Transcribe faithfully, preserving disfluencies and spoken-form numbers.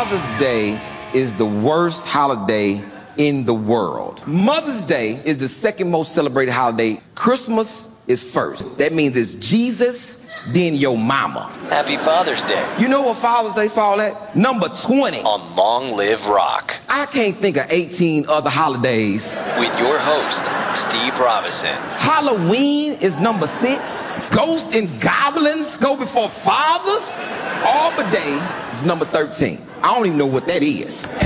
Father's Day is the worst holiday in the world. Mother's Day is the second most celebrated holiday. Christmas is first. That means it's Jesus, then your mama. Happy Father's Day. You know what Father's Day fall at? Number twenty. On Long Live Rock. I can't think of eighteen other holidays. With your host, Steve Robinson. Halloween is number six. Ghosts and goblins go before fathers. Arbor Day is number thirteen. I don't even know what that is.